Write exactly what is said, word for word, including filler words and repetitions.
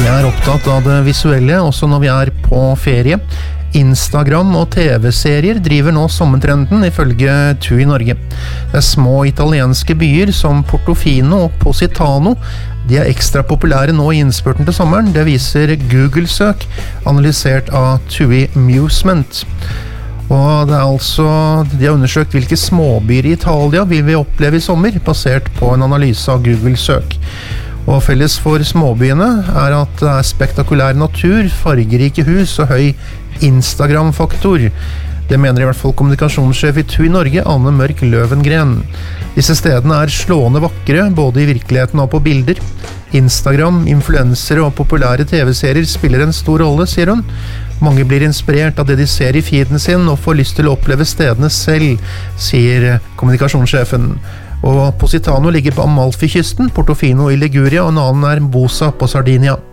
er opptatt av det visuelle, også når vi er på ferie. Instagram og T V-serier driver nå sommertrenden ifølge T U I Norge. Det er små italienske byer som Portofino og Positano. De er ekstra populære nå i innspurten til sommeren. Det viser Google-søk, analysert av T U I Musement. Og det er altså, de har undersøkt hvilke småbyer i Italia vil vi oppleve i sommer, basert på en analyse av Google-søk. Og felles for småbyene er at det er spektakulær natur, fargerike hus og høy Instagram-faktor. Det mener i hvert fall kommunikasjonssjef i T U I Norge, Anne Mørk Løvengren. Disse stedene er slående vakre, både i virkeligheten og på bilder. Instagram, influensere og populære T V-serier spiller en stor rolle, sier hun. Mange blir inspirert av det de ser i feeden sin og får lyst til å oppleve stedene selv, sier kommunikasjonssjefen. Og Positano ligger på Amalfi-kysten, Portofino i Liguria og en annen er Bosa på Sardinia.